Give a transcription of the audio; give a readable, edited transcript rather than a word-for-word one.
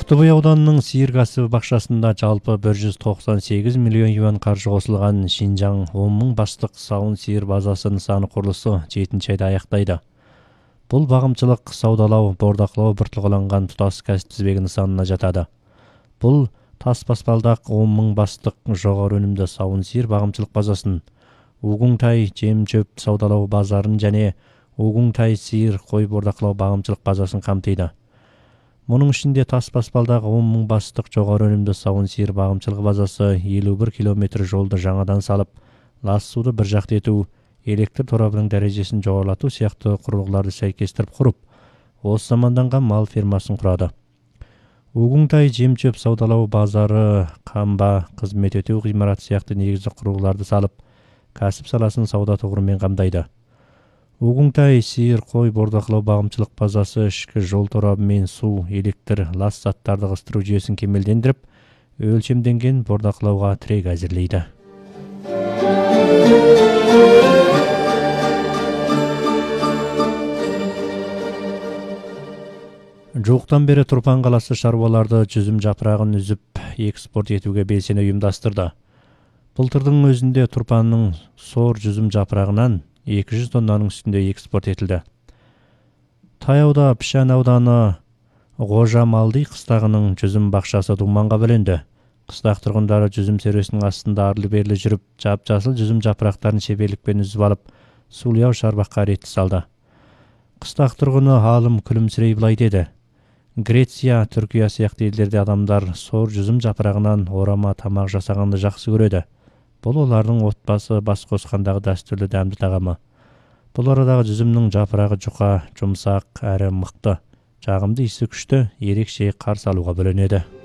Тоқтыбай ауданының Сиыр кәсібі бақшасында жалпы 198 миллион юан қаржы қосылған Шинжаң 10 мың бастық сауын сиыр базасы нысаны құрылысы 7-ші айда аяқтайды. Бұл бағымшылық, саудалау, бордақылау бір тұлғаланған тұтас кәсіп тізбегі нысанына жатады. Бұл тас баспалдақ 10 мың бастық жоғары өнімді сауын сиыр бағымшылық базасын, Угунтай жем-шөп саудалау базарын және Угунтай сиыр қой бордақылау бағымшылық базасын қамтиды. Мұның ішінде тас баспалдағы 10 мың бастық жоғары өнімді сауын сиыр бағымшылық базасы 51 километр жолды жаңадан салып, лас суды бір жақты ету, электр торабының дәрежесін жоғарлату сияқты құрылғыларды сәйкестіріп құрып, осы заманданған мал фермасын құрады. Угунтай жем-шөп саудалау базары қамба, қызмет ету ғимарат сияқты негізді құрылғыларды салып, кәсіп саласын сауда тұғырымен қамдайды. Угунтай сиыр қой бордақылау бағымшылық базасы ішкі жол торабы мен су, электр, лас заттарды ығыстыру жүйесін кемелдендіріп, өлшемденген бордақылауға тірек әзірлейді. Жуықтан бері Тұрпан қаласы шаруаларды жүзім жапырағын үзіп, экспорт етуге белсене ұйымдастырды. Былтырдың өзінде Тұрпанның сор жүзім жапырағынан 200 тоннаның үстінде экспорт етілді. Таяуда Пішен ауданы Ғожа Малды қыстағының жүзім бақшасы думанға бөленді. Қыстақ тұрғындары жүзім сөресінің астында арлы-берлі жүріп, жап-жасыл жүзім жапырақтарын шеберлікпен үзіп алып, сулияу шарбаққа ретті салды. Қыстақ тұрғыны ғалым күлімсірей былай деді: Греция, Түркия сияқты елдерде адамдар сор жүзім жапырағынан орама тамақ жасағанды жақсы көреді. Бұл олардың отбасы бас қосқандағы дәстүрлі дәмді тағамы. Бұл арадағы жүзімнің жапырағы жұқа, жұмсақ әрі мықты, жағымды иісі күшті, ерекше қарсы алуға бөленеді.